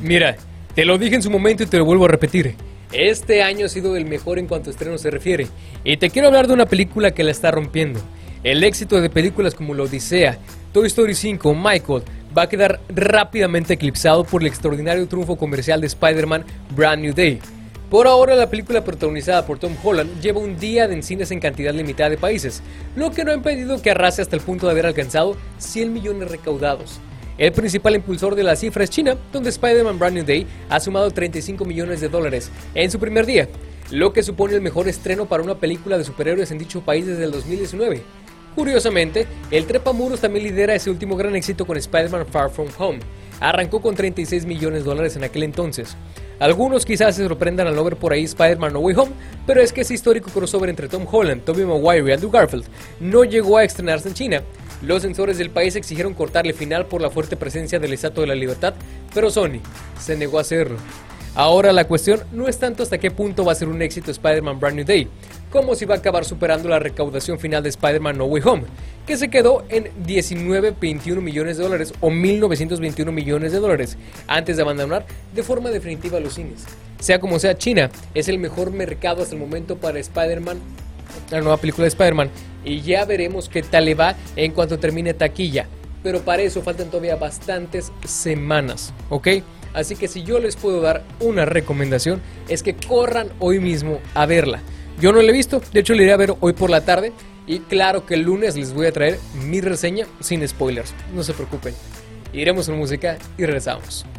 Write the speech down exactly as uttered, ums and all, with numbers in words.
Mira, te lo dije en su momento y te lo vuelvo a repetir. Este año ha sido el mejor en cuanto a estreno se refiere. Y te quiero hablar de una película que la está rompiendo. El éxito de películas como La Odisea, Toy Story cinco, Michael, va a quedar rápidamente eclipsado por el extraordinario triunfo comercial de Spider-Man Brand New Day. Por ahora, la película protagonizada por Tom Holland lleva un día en cines en cantidad limitada de países, lo que no ha impedido que arrase hasta el punto de haber alcanzado cien millones recaudados. El principal impulsor de la cifra es China, donde Spider-Man Brand New Day ha sumado treinta y cinco millones de dólares en su primer día, lo que supone el mejor estreno para una película de superhéroes en dicho país desde el dos mil diecinueve. Curiosamente, el trepamuros también lidera ese último gran éxito con Spider-Man Far From Home. Arrancó con treinta y seis millones de dólares en aquel entonces. Algunos quizás se sorprendan al no ver por ahí Spider-Man No Way Home, pero es que ese histórico crossover entre Tom Holland, Tobey Maguire y Andrew Garfield no llegó a estrenarse en China. Los censores del país exigieron cortarle final por la fuerte presencia del Estatua de la Libertad, pero Sony se negó a hacerlo. Ahora la cuestión no es tanto hasta qué punto va a ser un éxito Spider-Man Brand New Day, como si va a acabar superando la recaudación final de Spider-Man No Way Home, que se quedó en diecinueve punto veintiuno millones de dólares o mil novecientos veintiuno millones de dólares antes de abandonar de forma definitiva los cines. Sea como sea, China es el mejor mercado hasta el momento para Spider-Man, la nueva película de Spider-Man, y ya veremos qué tal le va en cuanto termine taquilla, pero para eso faltan todavía bastantes semanas, ¿ok? Así que si yo les puedo dar una recomendación es que corran hoy mismo a verla. Yo no la he visto, de hecho la iré a ver hoy por la tarde y claro que el lunes les voy a traer mi reseña sin spoilers, no se preocupen. Iremos a la música y regresamos.